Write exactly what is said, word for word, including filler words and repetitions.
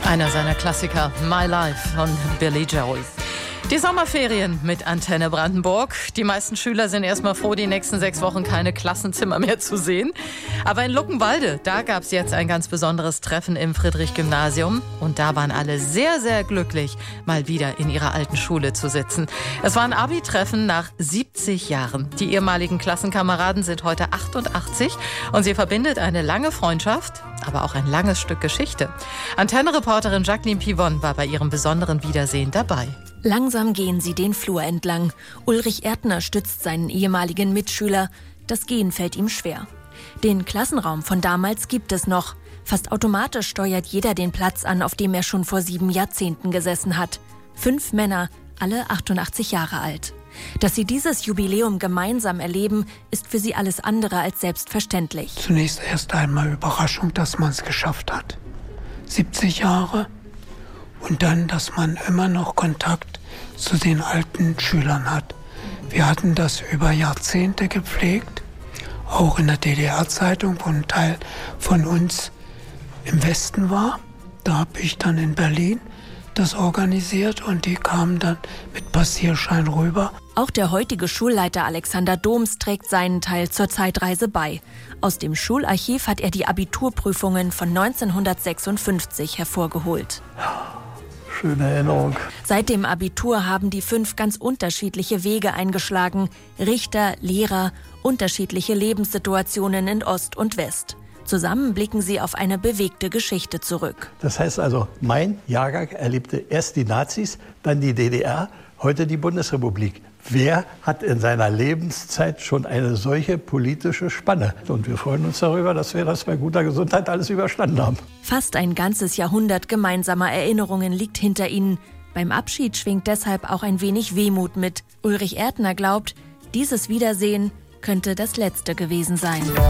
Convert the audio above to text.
Einer seiner Klassiker, My Life von Billy Joel. Die Sommerferien mit Antenne Brandenburg. Die meisten Schüler sind erstmal froh, die nächsten sechs Wochen keine Klassenzimmer mehr zu sehen. Aber in Luckenwalde, da gab es jetzt ein ganz besonderes Treffen im Friedrich-Gymnasium. Und da waren alle sehr, sehr glücklich, mal wieder in ihrer alten Schule zu sitzen. Es war ein Abi-Treffen nach siebzig Jahren. Die ehemaligen Klassenkameraden sind heute achtundachtzig und sie verbindet eine lange Freundschaft, aber auch ein langes Stück Geschichte. Antenne-Reporterin Jacqueline Pivon war bei ihrem besonderen Wiedersehen dabei. Langsam gehen sie den Flur entlang. Ulrich Erdner stützt seinen ehemaligen Mitschüler. Das Gehen fällt ihm schwer. Den Klassenraum von damals gibt es noch. Fast automatisch steuert jeder den Platz an, auf dem er schon vor sieben Jahrzehnten gesessen hat. Fünf Männer, alle achtundachtzig Jahre alt. Dass sie dieses Jubiläum gemeinsam erleben, ist für sie alles andere als selbstverständlich. Zunächst erst einmal Überraschung, dass man es geschafft hat. siebzig Jahre. Und dann, dass man immer noch Kontakt zu den alten Schülern hat. Wir hatten das über Jahrzehnte gepflegt, auch in der D D R-Zeitung, wo ein Teil von uns im Westen war. Da habe ich dann in Berlin das organisiert und die kamen dann mit Passierschein rüber. Auch der heutige Schulleiter Alexander Doms trägt seinen Teil zur Zeitreise bei. Aus dem Schularchiv hat er die Abiturprüfungen von neunzehnhundertsechsundfünfzig hervorgeholt. Schöne Erinnerung. Seit dem Abitur haben die fünf ganz unterschiedliche Wege eingeschlagen. Richter, Lehrer, unterschiedliche Lebenssituationen in Ost und West. Zusammen blicken sie auf eine bewegte Geschichte zurück. Das heißt also, mein Jahrgang erlebte erst die Nazis, dann die D D R, heute die Bundesrepublik. Wer hat in seiner Lebenszeit schon eine solche politische Spanne? Und wir freuen uns darüber, dass wir das bei guter Gesundheit alles überstanden haben. Fast ein ganzes Jahrhundert gemeinsamer Erinnerungen liegt hinter ihnen. Beim Abschied schwingt deshalb auch ein wenig Wehmut mit. Ulrich Erdner glaubt, dieses Wiedersehen könnte das letzte gewesen sein.